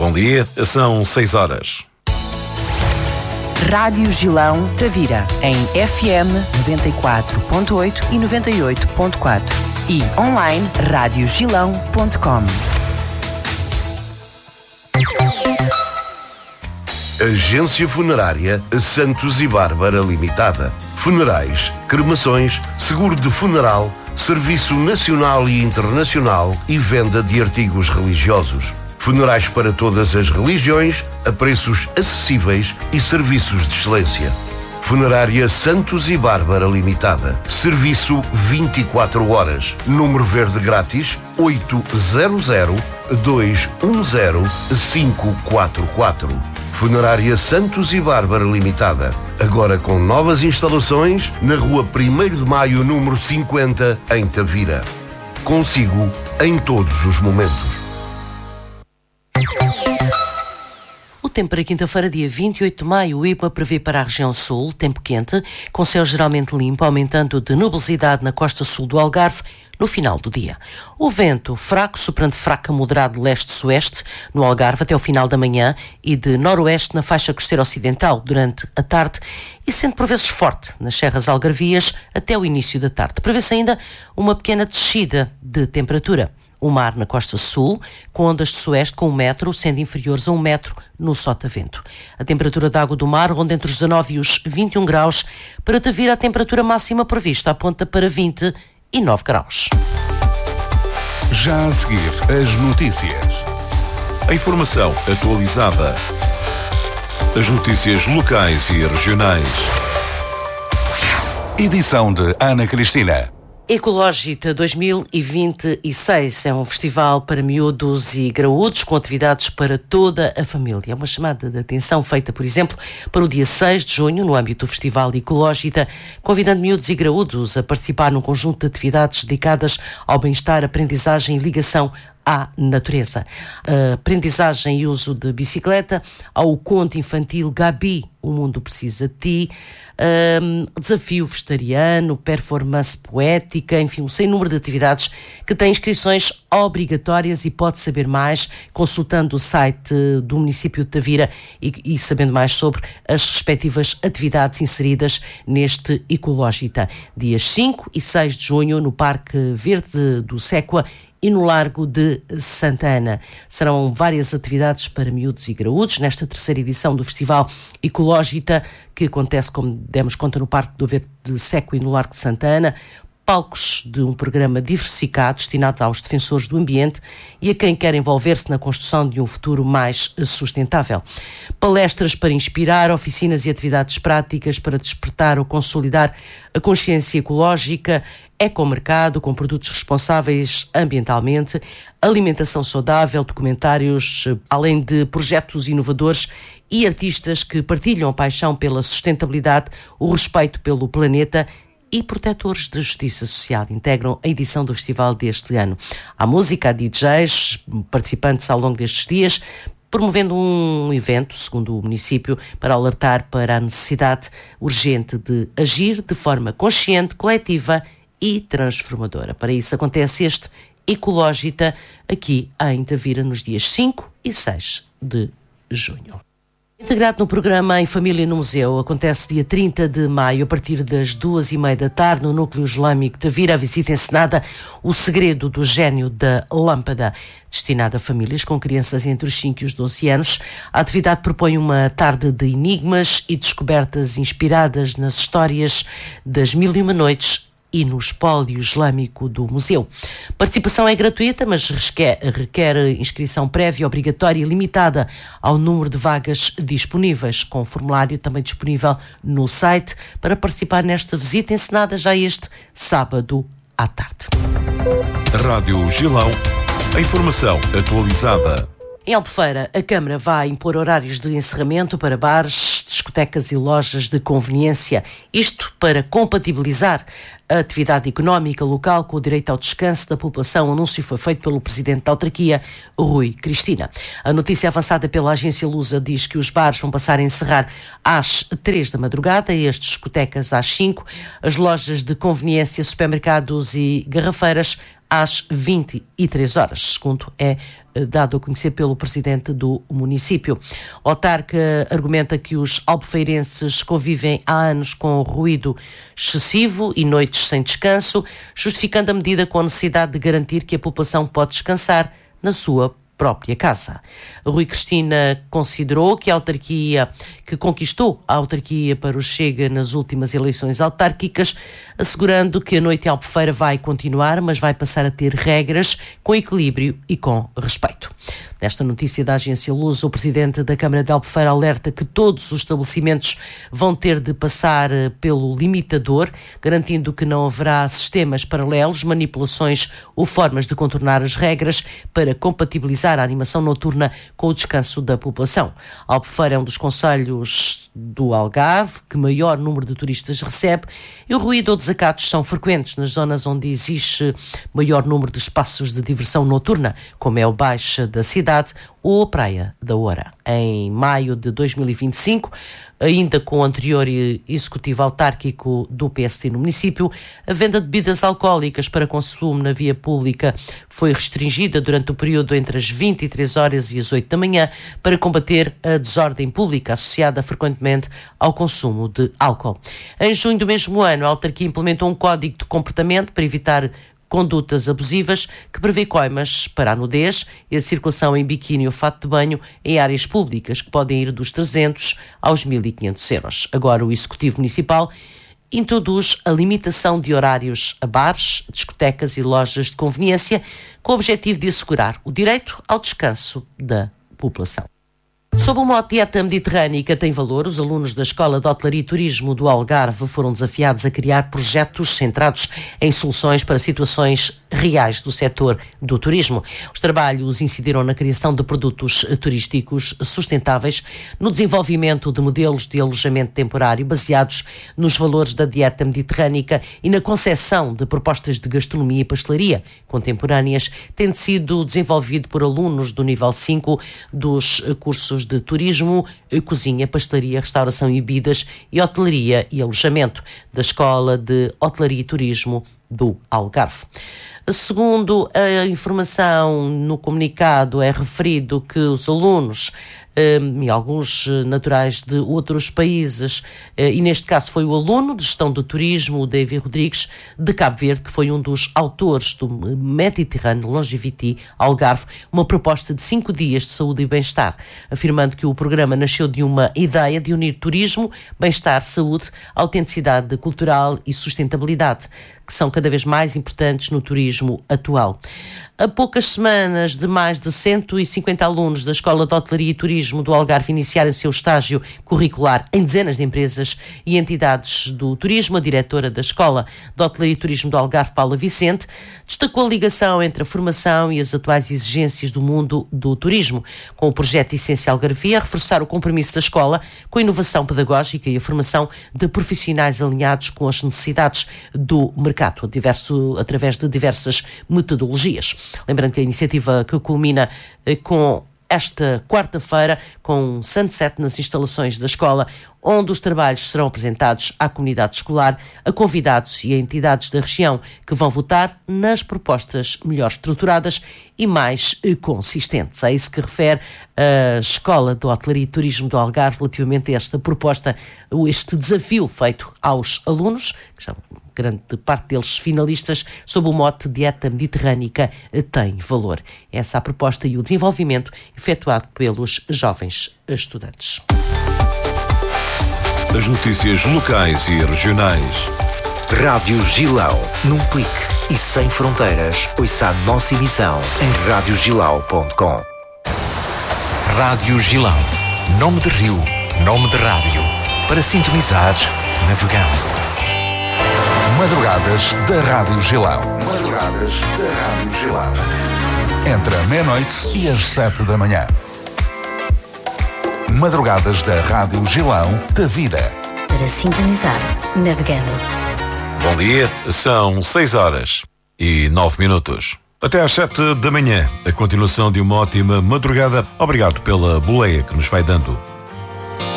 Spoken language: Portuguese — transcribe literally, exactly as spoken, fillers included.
Bom dia, são seis horas. Rádio Gilão Tavira, em F M noventa e quatro ponto oito e noventa e oito ponto quatro e online rádio gilão ponto com. Agência Funerária Santos e Bárbara Limitada. Funerais, cremações, seguro de funeral, serviço nacional e internacional e venda de artigos religiosos. Funerais para todas as religiões, a preços acessíveis e serviços de excelência. Funerária Santos e Bárbara Limitada. Serviço vinte e quatro horas. Número verde grátis oito zero zero, dois um zero, cinco quatro quatro. Funerária Santos e Bárbara Limitada. Agora com novas instalações na rua primeiro de maio, número cinquenta, em Tavira. Consigo em todos os momentos. O tempo para quinta-feira, dia vinte e oito de maio, o I P M A prevê para a região sul tempo quente, com céu geralmente limpo, aumentando de nubosidade na costa sul do Algarve no final do dia. O vento fraco, soprando fraco a moderado de leste-sueste no Algarve até o final da manhã e de noroeste na faixa costeira ocidental durante a tarde e sendo por vezes forte nas serras algarvias até o início da tarde. Prevê-se ainda uma pequena descida de temperatura. O mar na costa sul, com ondas de sueste com um metro, sendo inferiores a um metro no sotavento. A temperatura da água do mar ronda entre os dezanove e os vinte e um graus. Para Tavira, a temperatura máxima prevista aponta para vinte e nove graus. Já a seguir, as notícias. A informação atualizada. As notícias locais e regionais. Edição de Ana Cristina. Ecológita dois mil e vinte e seis é um festival para miúdos e graúdos com atividades para toda a família. É uma chamada de atenção feita, por exemplo, para o dia seis de junho, no âmbito do Festival Ecológita, convidando miúdos e graúdos a participar num conjunto de atividades dedicadas ao bem-estar, aprendizagem e ligação à natureza. A aprendizagem e uso de bicicleta, ao conto infantil Gabi, O Mundo Precisa de Ti, um, desafio vegetariano, performance poética, enfim, um sem número de atividades que têm inscrições obrigatórias e pode saber mais consultando o site do município de Tavira e, e sabendo mais sobre as respectivas atividades inseridas neste Ecológita. Dias cinco e seis de junho no Parque Verde do Séqua e no Largo de Santa Ana. Serão várias atividades para miúdos e graúdos nesta terceira edição do Festival Ecológita, que acontece, como demos conta, no Parque do Verde de Séqua e no Largo de Santa Ana. Palcos de um programa diversificado destinado aos defensores do ambiente e a quem quer envolver-se na construção de um futuro mais sustentável. Palestras para inspirar, oficinas e atividades práticas para despertar ou consolidar a consciência ecológica, ecomercado com produtos responsáveis ambientalmente, alimentação saudável, documentários, além de projetos inovadores e artistas que partilham a paixão pela sustentabilidade, o respeito pelo planeta e protetores de justiça social integram a edição do festival deste ano. Há música, há D Js, participantes ao longo destes dias, promovendo um evento, segundo o município, para alertar para a necessidade urgente de agir de forma consciente, coletiva e transformadora. Para isso acontece este Ecológita aqui em Tavira nos dias cinco e seis de junho. Integrado no programa Em Família no Museu, acontece dia trinta de maio, a partir das duas e meia da tarde, no Núcleo Islâmico de Tavira, a visita encenada O Segredo do Gênio da Lâmpada, destinada a famílias com crianças entre os cinco e os doze anos. A atividade propõe uma tarde de enigmas e descobertas inspiradas nas histórias das Mil e Uma Noites e no espólio islâmico do museu. A participação é gratuita, mas requer, requer inscrição prévia, obrigatória e limitada ao número de vagas disponíveis, com o formulário também disponível no site para participar nesta visita encenada já este sábado à tarde. Rádio Gilão, a informação atualizada. Em Albufeira, a Câmara vai impor horários de encerramento para bares, discotecas e lojas de conveniência. Isto para compatibilizar a atividade económica local com o direito ao descanso da população. O anúncio foi feito pelo presidente da autarquia, Rui Cristina. A notícia avançada pela agência Lusa diz que os bares vão passar a encerrar às três da madrugada e as discotecas às cinco, as lojas de conveniência, supermercados e garrafeiras às vinte e três horas, segundo é dado a conhecer pelo presidente do município. O autarca argumenta que os albufeirenses convivem há anos com ruído excessivo e noites sem descanso, justificando a medida com a necessidade de garantir que a população pode descansar na sua própria casa. Rui Cristina considerou que a autarquia, que conquistou a autarquia para o Chega nas últimas eleições autárquicas, assegurando que a noite em Albufeira vai continuar, mas vai passar a ter regras com equilíbrio e com respeito. Nesta notícia da agência Lusa, o presidente da Câmara de Albufeira alerta que todos os estabelecimentos vão ter de passar pelo limitador, garantindo que não haverá sistemas paralelos, manipulações ou formas de contornar as regras para compatibilizar a animação noturna com o descanso da população. Albufeira é um dos concelhos do Algarve que maior número de turistas recebe e o ruído ou desacatos são frequentes nas zonas onde existe maior número de espaços de diversão noturna, como é o Baixa da cidade ou a Praia da Oura. Em maio de dois mil e vinte e cinco, ainda com o anterior executivo autárquico do P S D no município, a venda de bebidas alcoólicas para consumo na via pública foi restringida durante o período entre as vinte e três horas e as oito da manhã para combater a desordem pública associada frequentemente ao consumo de álcool. Em junho do mesmo ano, a autarquia implementou um código de comportamento para evitar condutas abusivas que prevê coimas para a nudez e a circulação em biquíni ou fato de banho em áreas públicas que podem ir dos trezentos aos mil e quinhentos euros. Agora o Executivo Municipal introduz a limitação de horários a bares, discotecas e lojas de conveniência com o objetivo de assegurar o direito ao descanso da população. Sob o mote Dieta Mediterrânica tem valor, os alunos da Escola de Hotelaria e Turismo do Algarve foram desafiados a criar projetos centrados em soluções para situações reais do setor do turismo. Os trabalhos incidiram na criação de produtos turísticos sustentáveis, no desenvolvimento de modelos de alojamento temporário baseados nos valores da dieta mediterrânica e na concepção de propostas de gastronomia e pastelaria contemporâneas, tendo sido desenvolvido por alunos do nível cinco dos cursos de turismo, cozinha, pastelaria, restauração e bebidas e hotelaria e alojamento da Escola de Hotelaria e Turismo do Algarve. Segundo a informação no comunicado, é referido que os alunos um, e alguns naturais de outros países, uh, e neste caso foi o aluno de Gestão do Turismo, o David Rodrigues, de Cabo Verde, que foi um dos autores do Mediterrâneo Longevity Algarve, uma proposta de cinco dias de saúde e bem-estar, afirmando que o programa nasceu de uma ideia de unir turismo, bem-estar, saúde, autenticidade cultural e sustentabilidade, que são cada vez mais importantes no turismo atual. A poucas semanas de mais de cento e cinquenta alunos da Escola de Hotelaria e Turismo do Algarve iniciarem seu estágio curricular em dezenas de empresas e entidades do turismo, a diretora da Escola de Hotelaria e Turismo do Algarve, Paula Vicente, destacou a ligação entre a formação e as atuais exigências do mundo do turismo, com o projeto Essência Algarvia, a reforçar o compromisso da escola com a inovação pedagógica e a formação de profissionais alinhados com as necessidades do mercado, diverso, através de diversas metodologias. Lembrando que a iniciativa que culmina eh, com esta quarta-feira com um sunset nas instalações da escola, onde os trabalhos serão apresentados à comunidade escolar, a convidados e a entidades da região que vão votar nas propostas melhor estruturadas e mais consistentes. É isso que refere a Escola de Hotelaria e Turismo do Algarve relativamente a esta proposta, este desafio feito aos alunos, que já grande parte deles finalistas, sob o mote Dieta Mediterrânica tem valor. Essa é a proposta e o desenvolvimento efetuado pelos jovens estudantes. As notícias locais e regionais. Rádio Gilão, num clique e sem fronteiras, ouça a nossa emissão em rádio gilau ponto com. Rádio Gilão, nome de rio, nome de rádio, para sintonizar, navegando. Madrugadas da Rádio Gilão. Madrugadas da Rádio Gilão. Entre a meia-noite e as sete da manhã. Madrugadas da Rádio Gilão da Vida. Para sintonizar, navegando. Bom dia, são seis horas e nove minutos. Até às sete da manhã, a continuação de uma ótima madrugada. Obrigado pela boleia que nos vai dando.